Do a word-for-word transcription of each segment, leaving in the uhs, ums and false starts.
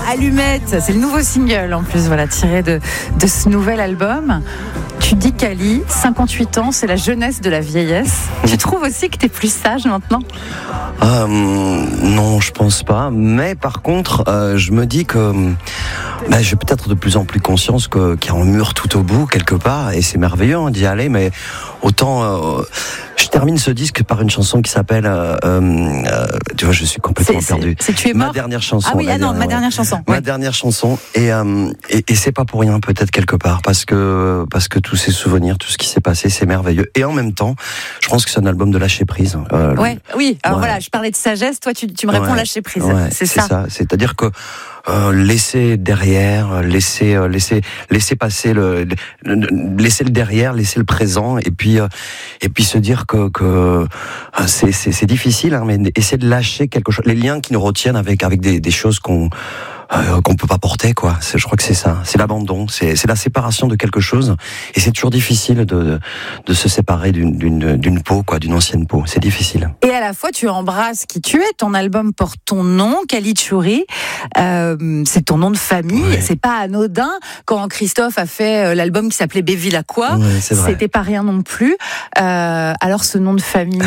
Allumette, c'est le nouveau single en plus, voilà, tiré de, de ce nouvel album. Tu dis Kali, cinquante-huit ans, c'est la jeunesse de la vieillesse. Tu trouves aussi que t'es plus sage maintenant ? euh, Non, je pense pas. Mais par contre, euh, je me dis que bah, j'ai peut-être de plus en plus conscience que, qu'il y a un mur tout au bout, quelque part, et c'est merveilleux hein, d'y aller, mais autant... Euh, je termine ce disque par une chanson qui s'appelle... Euh, euh, tu vois, je suis complètement c'est, perdu. C'est, c'est Tu es mort ? Ma dernière chanson. Ah oui, ah non, dernière, ma dernière ouais. chanson. Ma ouais. dernière chanson. Et, euh, et, et c'est pas pour rien, peut-être, quelque part, parce que, parce que tous ces souvenirs, tout ce qui s'est passé, c'est merveilleux. Et en même temps, je pense que c'est un album de lâcher prise. Euh, ouais, oui, alors ouais. voilà, je parlais de sagesse, toi tu, tu me réponds ouais. lâcher prise. Ouais, c'est, c'est ça. ça. C'est-à-dire que euh, laisser derrière, laisser, euh, laisser, laisser passer le, le, le, laisser le derrière, laisser le présent, et puis, euh, et puis se dire que, que euh, c'est, c'est, c'est difficile, hein, mais essayer de lâcher quelque chose, les liens qui nous retiennent avec, avec des, des choses qu'on Euh, qu'on peut pas porter, quoi. C'est, je crois que c'est ça. C'est l'abandon. C'est, c'est la séparation de quelque chose. Et c'est toujours difficile de, de, de se séparer d'une, d'une, d'une peau, quoi, d'une ancienne peau. C'est difficile. Et à la fois, tu embrasses qui tu es. Ton album porte ton nom, Kali Tchouri. Euh, c'est ton nom de famille. Ouais. C'est pas anodin. Quand Christophe a fait l'album qui s'appelait Bévilacqua, ouais, c'est vrai. C'était pas rien non plus. Euh, alors, ce nom de famille,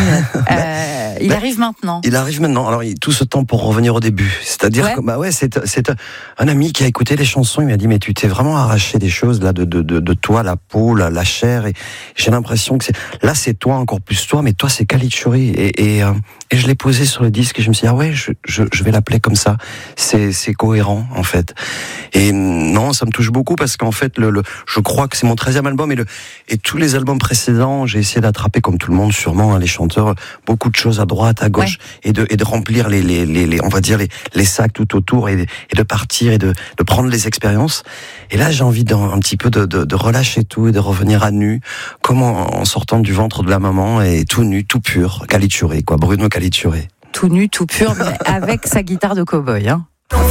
euh, il ben, arrive maintenant. Il arrive maintenant. Alors, il, tout ce temps pour revenir au début. C'est-à-dire ouais. que, bah ouais, c'est, c'est un ami qui a écouté les chansons, il m'a dit mais tu t'es vraiment arraché des choses là de de de, de toi, la peau, la, la chair, et j'ai l'impression que c'est là c'est toi encore plus toi, mais toi c'est Kali Tchouri, et et, euh, et je l'ai posé sur le disque et je me suis dit ah ouais je je, je vais l'appeler comme ça, c'est c'est cohérent en fait. Et non, ça me touche beaucoup parce qu'en fait le, le je crois que c'est mon treizième album, et le et tous les albums précédents j'ai essayé d'attraper comme tout le monde sûrement hein, les chanteurs, beaucoup de choses à droite à gauche, ouais. et de et de remplir les les les, les on va dire les les sacs tout autour, et, et de partir et de, de prendre les expériences. Et là, j'ai envie d'un un petit peu de, de, de relâcher tout et de revenir à nu, comme en, en sortant du ventre de la maman, et tout nu, tout pur. Kali Tchouri, quoi. Bruno Kali Tchouri. Tout nu, tout pur, mais avec sa guitare de cow-boy, hein.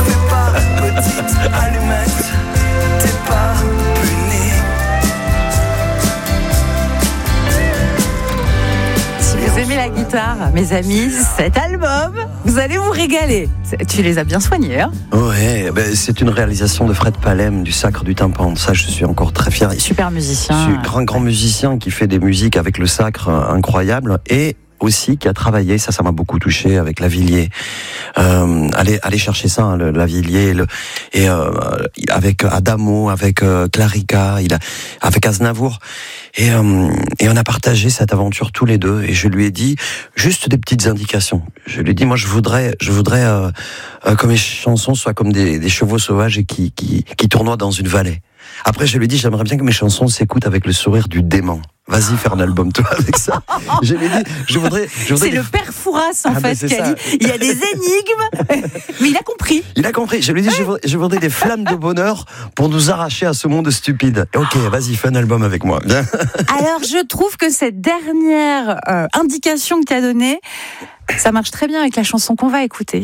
Vous aimez la guitare, mes amis, cet album, vous allez vous régaler. Tu les as bien soignés, hein ? Ouais, ben c'est une réalisation de Fred Palem, du Sacre du Tympan. Ça, je suis encore très fier. Super musicien. Je suis grand, grand musicien qui fait des musiques avec le Sacre incroyable, et aussi qui a travaillé, ça, ça m'a beaucoup touché, avec Lavilliers. Euh, allez, allez chercher ça, hein, le Lavilliers, le, et euh, avec Adamo, avec euh, Clarica, il a, avec Aznavour, et euh, et on a partagé cette aventure tous les deux. Et je lui ai dit juste des petites indications. Je lui ai dit, moi, je voudrais, je voudrais euh, euh, que mes chansons soient comme des, des chevaux sauvages et qui qui qui tournoient dans une vallée. Après, je lui ai dit, j'aimerais bien que mes chansons s'écoutent avec le sourire du dément. Vas-y, faire un album, toi, avec ça. Je lui ai dit, je voudrais... Je voudrais c'est des... le père Fouras, en ah fait, qui a dit, il y a des énigmes, mais il a compris. Il a compris. Je lui ai dit, je voudrais, je voudrais des flammes de bonheur pour nous arracher à ce monde stupide. Ok, vas-y, fais un album avec moi. Bien. Alors, je trouve que cette dernière euh, indication que tu as donnée, ça marche très bien avec la chanson qu'on va écouter.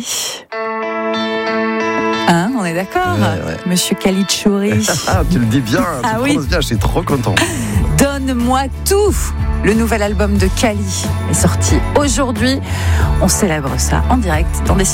Hein, on est d'accord, ouais, ouais. Monsieur Kali Tchouri. Ah, tu le dis bien, tu ah, le oui. prononces bien, je suis trop content. Donne-moi tout. Le nouvel album de Kali est sorti aujourd'hui. On célèbre ça en direct dans des